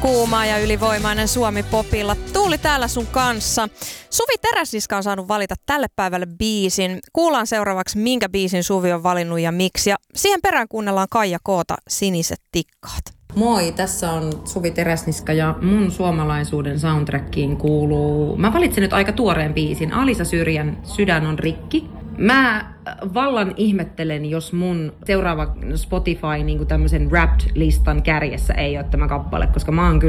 Kuuma ja ylivoimainen Suomi-popilla. Tuuli täällä sun kanssa. Suvi Teräsniska on saanut valita tälle päivälle biisin. Kuullaan seuraavaksi, minkä biisin Suvi on valinnut ja miksi. Ja siihen perään kuunnellaan Kaija Koota, Siniset tikkaat. Moi, tässä on Suvi Teräsniska ja mun suomalaisuuden soundtrackiin kuuluu... Mä valitsin nyt aika tuoreen biisin. Alisa Syrjän Sydän on rikki. Mä vallan ihmettelen, jos mun seuraava Spotify niin tämmöisen Wrapped-listan kärjessä ei ole tämä kappale, koska mä oon kyllä